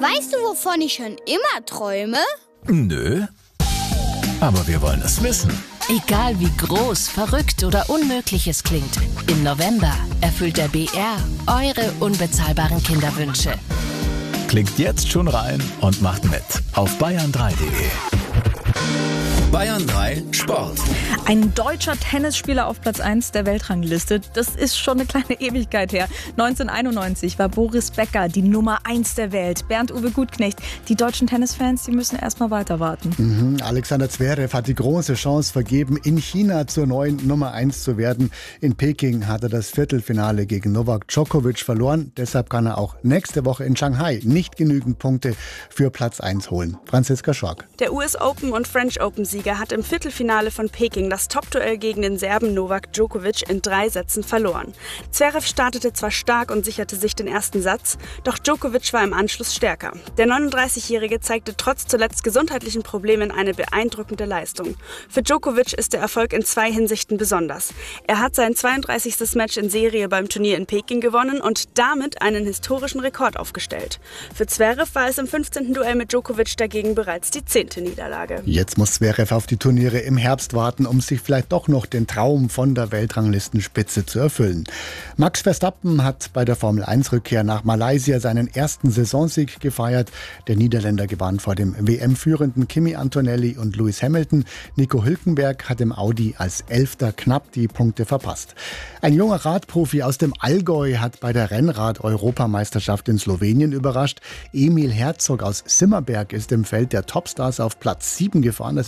Weißt du, wovon ich schon immer träume? Nö, aber wir wollen es wissen. Egal wie groß, verrückt oder unmöglich es klingt, im November erfüllt der BR eure unbezahlbaren Kinderwünsche. Klickt jetzt schon rein und macht mit auf bayern3.de. Bayern 3 Sport. Ein deutscher Tennisspieler auf Platz 1 der Weltrangliste, das ist schon eine kleine Ewigkeit her. 1991 war Boris Becker die Nummer 1 der Welt. Bernd-Uwe Gutknecht, die deutschen Tennisfans, die müssen erst mal weiter warten. Alexander Zverev hat die große Chance vergeben, in China zur neuen Nummer 1 zu werden. In Peking hat er das Viertelfinale gegen Novak Djokovic verloren. Deshalb kann er auch nächste Woche in Shanghai nicht genügend Punkte für Platz 1 holen. Franziska Schork. Der US Open und French Open-Sieger hat im Viertelfinale von Peking das Topduell gegen den Serben Novak Djokovic in 3 Sätzen verloren. Zverev startete zwar stark und sicherte sich den ersten Satz, doch Djokovic war im Anschluss stärker. Der 39-Jährige zeigte trotz zuletzt gesundheitlichen Problemen eine beeindruckende Leistung. Für Djokovic ist der Erfolg in 2 Hinsichten besonders. Er hat sein 32. Match in Serie beim Turnier in Peking gewonnen und damit einen historischen Rekord aufgestellt. Für Zverev war es im 15. Duell mit Djokovic dagegen bereits die 10. Niederlage. Jetzt muss Zverev auf die Turniere im Herbst warten, um sich vielleicht doch noch den Traum von der Weltranglistenspitze zu erfüllen. Max Verstappen hat bei der Formel-1-Rückkehr nach Malaysia seinen ersten Saisonsieg gefeiert. Der Niederländer gewann vor dem WM-führenden Kimi Antonelli und Lewis Hamilton. Nico Hülkenberg hat im Audi als 11. knapp die Punkte verpasst. Ein junger Radprofi aus dem Allgäu hat bei der Rennrad-Europameisterschaft in Slowenien überrascht. Emil Herzog aus Simmerberg ist im Feld der Topstars auf Platz 7 gefahren. Das